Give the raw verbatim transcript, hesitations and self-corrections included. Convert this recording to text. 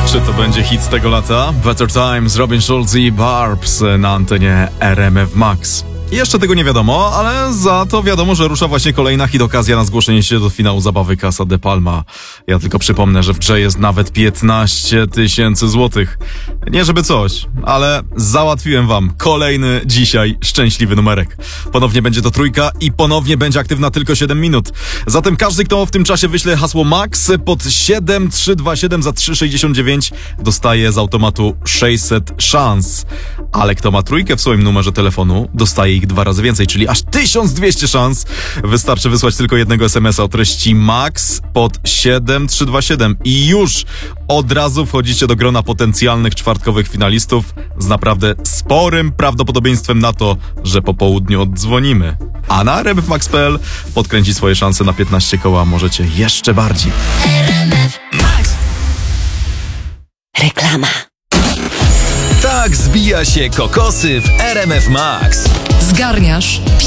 Czy to będzie hit z tego lata? Better Times, Robin Schulz i Barbs na antenie R M F Max. Jeszcze tego nie wiadomo, ale za to wiadomo, że rusza właśnie kolejna hit okazja na zgłoszenie się do finału zabawy Casa de Palma. Ja tylko przypomnę, że w grze jest nawet piętnaście tysięcy złotych. Nie żeby coś, ale załatwiłem wam kolejny dzisiaj szczęśliwy numerek. Ponownie będzie to trójka i ponownie będzie aktywna tylko siedem minut. Zatem każdy, kto w tym czasie wyśle hasło MAX pod siedem trzy dwa siedem za trzy sześćdziesiąt dziewięć, dostaje z automatu sześćset szans. Ale kto ma trójkę w swoim numerze telefonu, dostaje ich dwa razy więcej, czyli aż tysiąc dwieście szans. Wystarczy wysłać tylko jednego es em es a o treści MAX pod siedem trzy dwa siedem i już od razu wchodzicie do grona potencjalnych czwartkowych finalistów z naprawdę sporym prawdopodobieństwem na to, że po południu oddzwonimy. A na r m f max kropka p l podkręcić swoje szanse na piętnaście koła możecie jeszcze bardziej. R M F Max. Reklama. Tak zbija się kokosy w R M F Max. Zgarniasz